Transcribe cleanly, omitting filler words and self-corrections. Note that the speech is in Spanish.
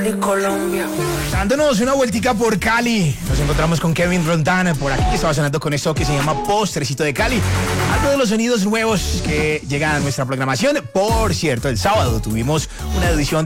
Cali, Colombia. Dándonos una vueltica por Cali, nos encontramos con Kevin Roldán por aquí, que estaba sonando con esto que se llama Postrecito de Cali. Algo de los sonidos nuevos que llegan a nuestra programación. Por cierto, el sábado tuvimos una edición